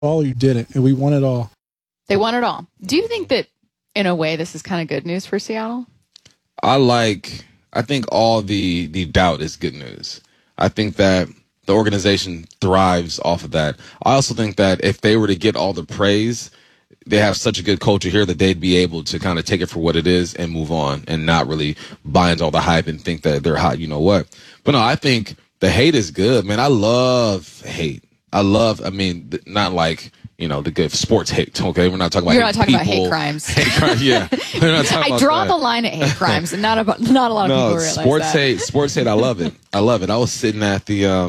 all, you didn't, and we won it all. They won it all. Do you think that, in a way, this is kind of good news for Seattle? I think all the doubt is good news. I think that the organization thrives off of that. I also think that if they were to get all the praise, they have such a good culture here that they'd be able to kind of take it for what it is and move on and not really buy into all the hype and think that they're hot, you know what. But no, I think the hate is good, man. I love hate. Not like, the good sports hate. Okay, we're not talking about. You're not talking about hate crimes. Hate crimes, yeah. We're not talking I about draw that. the line at hate crimes, and not a lot of people realize that. Sports hate. I love it. I was sitting at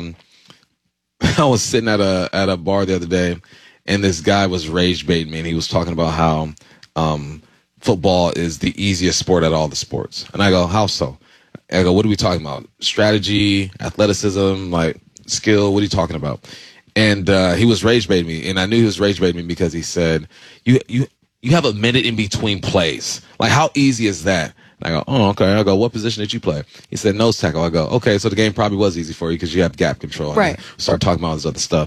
at a bar the other day, and this guy was rage baiting me, and he was talking about how football is the easiest sport at all the sports. And I go, how so? I go, what are we talking about? Strategy, athleticism, like skill. What are you talking about? And he was rage baiting me, and I knew he was rage baiting me because he said, "You have a minute in between plays. Like, how easy is that?" And I go, "Oh, okay." I go, "What position did you play?" He said, "Nose tackle." I go, "Okay, so the game probably was easy for you because you have gap control." Right. Start talking about all this other stuff.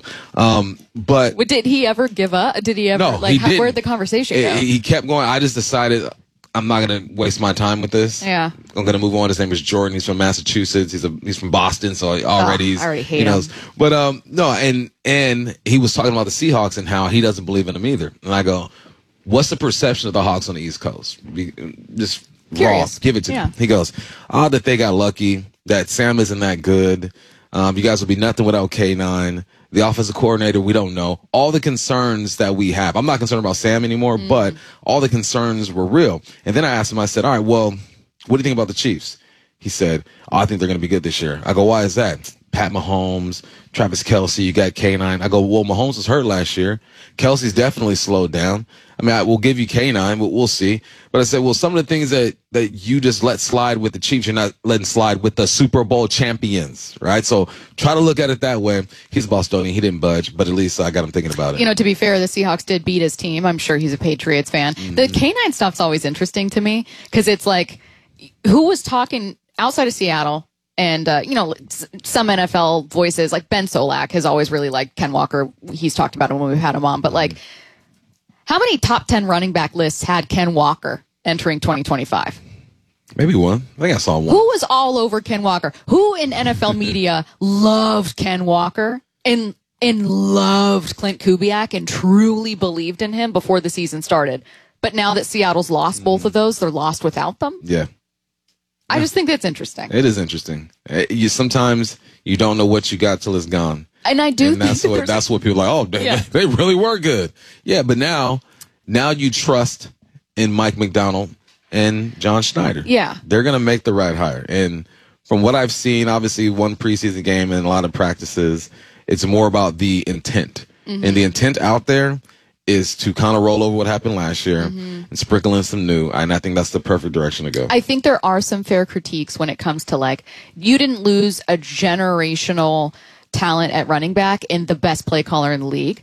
But did he ever give up? Did he ever? No, he didn't. Where'd the conversation go? He kept going. I just decided I'm not going to waste my time with this. Yeah. I'm going to move on. His name is Jordan. He's from Massachusetts. He's from Boston. So I already hate him. But, no, and he was talking about the Seahawks and how he doesn't believe in them either. And I go, what's the perception of the Hawks on the East Coast? Just raw, give it to me. He goes, that they got lucky, that Sam isn't that good. You guys will be nothing without K9. The offensive coordinator, we don't know. All the concerns that we have. I'm not concerned about Sam anymore, but all the concerns were real. And then I asked him, I said, all right, well, what do you think about the Chiefs? He said, I think they're going to be good this year. I go, why is that? Pat Mahomes, Travis Kelce, you got K9. I go, well, Mahomes was hurt last year. Kelsey's definitely slowed down. I mean, I will give you K9, but we'll see. But I said, well, some of the things that you just let slide with the Chiefs, you're not letting slide with the Super Bowl champions, right? So try to look at it that way. He's a Bostonian. He didn't budge, but at least I got him thinking about it. To be fair, the Seahawks did beat his team. I'm sure he's a Patriots fan. Mm-hmm. The K9 stuff's always interesting to me because it's like, who was talking outside of Seattle? And, some NFL voices, like Ben Solak has always really liked Ken Walker. He's talked about him when we've had him on. But, like, how many top 10 running back lists had Ken Walker entering 2025? Maybe one. I think I saw one. Who was all over Ken Walker? Who in NFL media loved Ken Walker and loved Clint Kubiak and truly believed in him before the season started? But now that Seattle's lost both of those, they're lost without them? Yeah. I just think that's interesting. It is interesting. Sometimes you don't know what you got till it's gone. And I do think that's what people are like, they really were good. Yeah, but now you trust in Mike McDonald and John Schneider. Yeah. They're going to make the right hire. And from what I've seen, obviously one preseason game and a lot of practices, it's more about the intent. Mm-hmm. And the intent out there is to kind of roll over what happened last year and sprinkle in some new. And I think that's the perfect direction to go. I think there are some fair critiques when it comes to, like, you didn't lose a generational talent at running back and the best play caller in the league.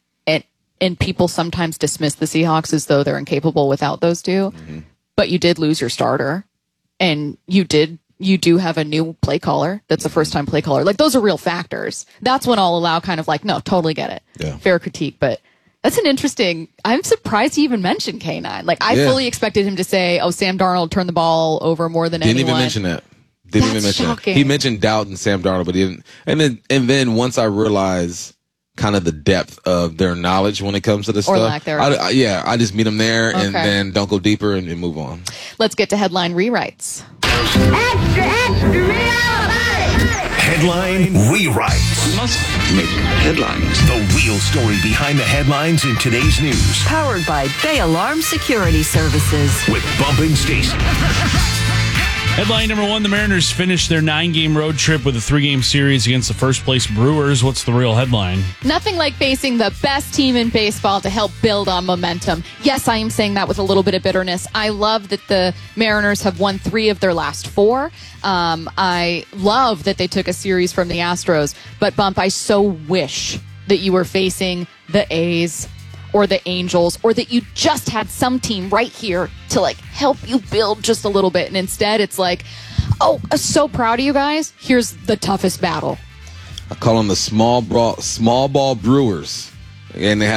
And people sometimes dismiss the Seahawks as though they're incapable without those two. Mm-hmm. But you did lose your starter. And you do have a new play caller that's a first-time play caller. Like, those are real factors. That's when I'll allow kind of like, no, totally get it. Yeah. Fair critique, but that's an interesting. I'm surprised he even mentioned K9. Like, I fully expected him to say, "Oh, Sam Darnold turned the ball over more than anyone." Didn't even mention that. Didn't even mention that. He mentioned doubt in Sam Darnold, but he didn't. And then once I realized kind of the depth of their knowledge when it comes to this or stuff, lack thereof. I just meet them there and then don't go deeper and move on. Let's get to headline rewrites. Extra, extra, real. Headline rewrites. We must make headlines. The real story behind the headlines in today's news. Powered by Bay Alarm Security Services. With Bump and Stacy. Headline number one, the Mariners finished their 9-game road trip with a 3-game series against the first-place Brewers. What's the real headline? Nothing like facing the best team in baseball to help build on momentum. Yes, I am saying that with a little bit of bitterness. I love that the Mariners have won 3 of their last 4. I love that they took a series from the Astros. But, Bump, I so wish that you were facing the A's or the Angels, or that you just had some team right here to, like, help you build just a little bit. And instead, it's like, oh, I'm so proud of you guys. Here's the toughest battle. I call them the small ball Brewers. and they